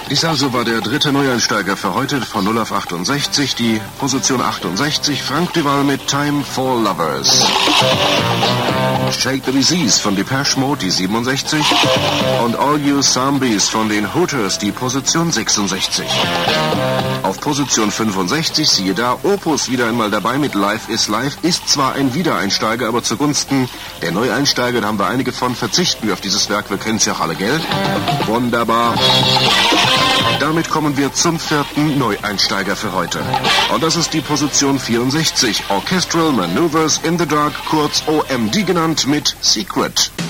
Dies also war der dritte Neueinsteiger für heute von 0 auf 68, die Position 68, Frank Duval mit Time for Lovers. Shake the Disease von Depeche Mode, die 67, und All You Zombies von den Hooters, die Position 66. Auf Position 65, siehe da, Opus wieder einmal dabei mit Life is Life, ist zwar ein Wiedereinsteiger, aber zugunsten der Neueinsteiger, da haben wir einige von, verzichten wir auf dieses Werk, wir kennen es ja auch alle, gell? Wunderbar. Damit kommen wir zum vierten Neueinsteiger für heute. Und das ist die Position 64, Orchestral Maneuvers in the Dark, kurz OMD genannt, mit Secret.